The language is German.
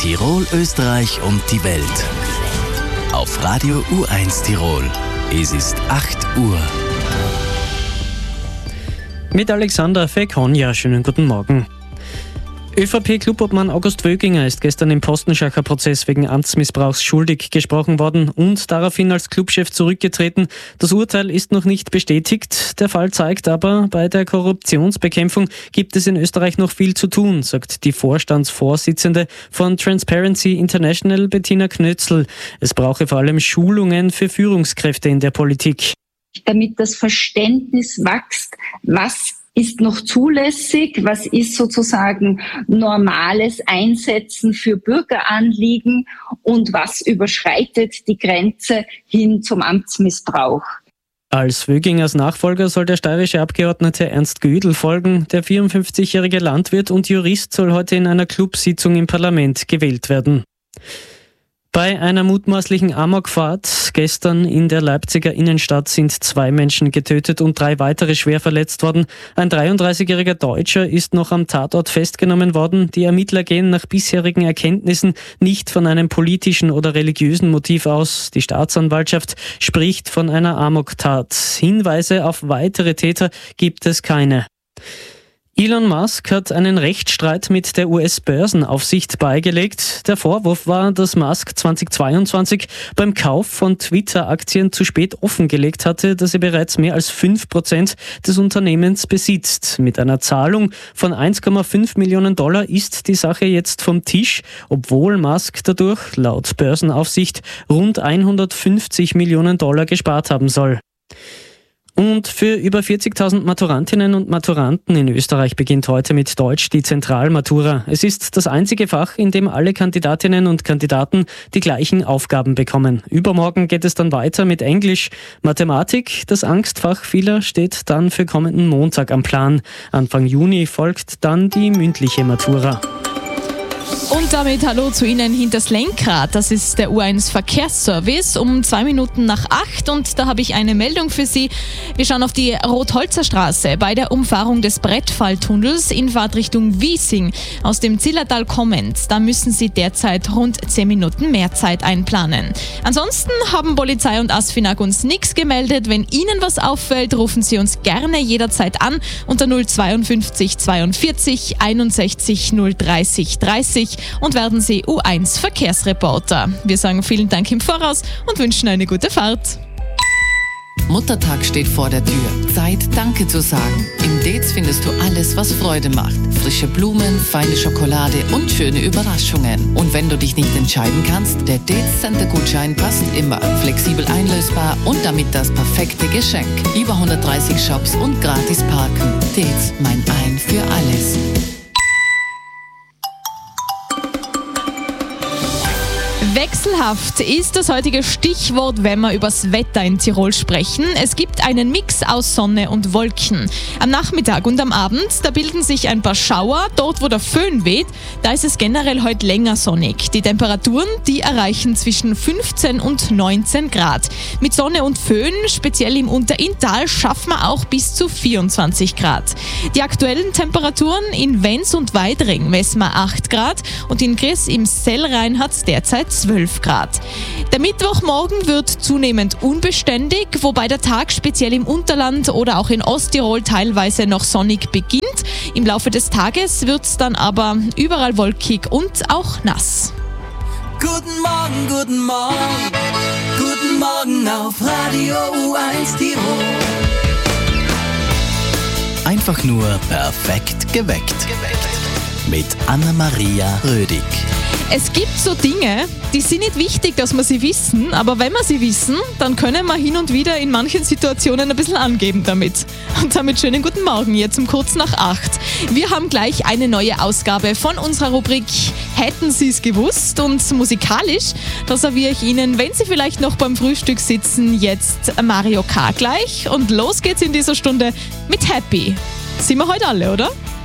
Tirol, Österreich und die Welt. Auf Radio U1 Tirol. Es ist 8 Uhr. Mit Alexander Fekonja, schönen guten Morgen. ÖVP-Clubobmann August Wöginger ist gestern im Postenschacher Prozess wegen Amtsmissbrauchs schuldig gesprochen worden und daraufhin als Clubchef zurückgetreten. Das Urteil ist noch nicht bestätigt. Der Fall zeigt aber, bei der Korruptionsbekämpfung gibt es in Österreich noch viel zu tun, sagt die Vorstandsvorsitzende von Transparency International, Bettina Knötzl. Es brauche vor allem Schulungen für Führungskräfte in der Politik. Damit das Verständnis wächst, was ist noch zulässig, was ist sozusagen normales Einsetzen für Bürgeranliegen und was überschreitet die Grenze hin zum Amtsmissbrauch. Als Wögingers Nachfolger soll der steirische Abgeordnete Ernst Gödel folgen. Der 54-jährige Landwirt und Jurist soll heute in einer Clubsitzung im Parlament gewählt werden. Bei einer mutmaßlichen Amokfahrt gestern in der Leipziger Innenstadt sind 2 Menschen getötet und 3 weitere schwer verletzt worden. Ein 33-jähriger Deutscher ist noch am Tatort festgenommen worden. Die Ermittler gehen nach bisherigen Erkenntnissen nicht von einem politischen oder religiösen Motiv aus. Die Staatsanwaltschaft spricht von einer Amoktat. Hinweise auf weitere Täter gibt es keine. Elon Musk hat einen Rechtsstreit mit der US-Börsenaufsicht beigelegt. Der Vorwurf war, dass Musk 2022 beim Kauf von Twitter-Aktien zu spät offengelegt hatte, dass er bereits mehr als 5% des Unternehmens besitzt. Mit einer Zahlung von 1,5 Millionen Dollar ist die Sache jetzt vom Tisch, obwohl Musk dadurch, laut Börsenaufsicht, rund 150 Millionen Dollar gespart haben soll. Und für über 40.000 Maturantinnen und Maturanten in Österreich beginnt heute mit Deutsch die Zentralmatura. Es ist das einzige Fach, in dem alle Kandidatinnen und Kandidaten die gleichen Aufgaben bekommen. Übermorgen geht es dann weiter mit Englisch. Mathematik, das Angstfach vieler, steht dann für kommenden Montag am Plan. Anfang Juni folgt dann die mündliche Matura. Und damit hallo zu Ihnen hinters Lenkrad. Das ist der U1 Verkehrsservice um 2 Minuten nach 8 und da habe ich eine Meldung für Sie. Wir schauen auf die Rotholzer Straße bei der Umfahrung des Brettfalltunnels in Fahrtrichtung Wiesing aus dem Zillertal kommend. Da müssen Sie derzeit rund 10 Minuten mehr Zeit einplanen. Ansonsten haben Polizei und ASFINAG uns nichts gemeldet. Wenn Ihnen was auffällt, rufen Sie uns gerne jederzeit an unter 052 42 61 030 30 und werden Sie U1 Verkehrsreporter. Wir sagen vielen Dank im Voraus und wünschen eine gute Fahrt. Muttertag steht vor der Tür. Zeit, Danke zu sagen. Im Dez findest du alles, was Freude macht. Frische Blumen, feine Schokolade und schöne Überraschungen. Und wenn du dich nicht entscheiden kannst, der Dez-Center-Gutschein passt immer. Flexibel einlösbar und damit das perfekte Geschenk. Über 130 Shops und gratis parken. Dez, mein Ein für alles. Wechselhaft ist das heutige Stichwort, wenn wir übers Wetter in Tirol sprechen. Es gibt einen Mix aus Sonne und Wolken. Am Nachmittag und am Abend, da bilden sich ein paar Schauer. Dort, wo der Föhn weht, da ist es generell heute länger sonnig. Die Temperaturen, die erreichen zwischen 15 und 19 Grad. Mit Sonne und Föhn, speziell im Unterinntal, schaffen wir auch bis zu 24 Grad. Die aktuellen Temperaturen in Wenz und Weidring messen wir 8 Grad und in Gries im Sellrhein hat es derzeit 12 Grad. Der Mittwochmorgen wird zunehmend unbeständig, wobei der Tag speziell im Unterland oder auch in Osttirol teilweise noch sonnig beginnt. Im Laufe des Tages wird es dann aber überall wolkig und auch nass. Guten Morgen, guten Morgen, guten Morgen auf Radio U1 Tirol. Einfach nur perfekt geweckt. Mit Anna-Maria Rödig. Es gibt so Dinge, die sind nicht wichtig, dass wir sie wissen, aber wenn wir sie wissen, dann können wir hin und wieder in manchen Situationen ein bisschen angeben damit. Und damit schönen guten Morgen, jetzt um kurz nach 8. Wir haben gleich eine neue Ausgabe von unserer Rubrik Hätten Sie es gewusst? Und musikalisch, da serviere ich Ihnen, wenn Sie vielleicht noch beim Frühstück sitzen, jetzt Mario Kart gleich. Und los geht's in dieser Stunde mit Happy. Sind wir heute alle, oder?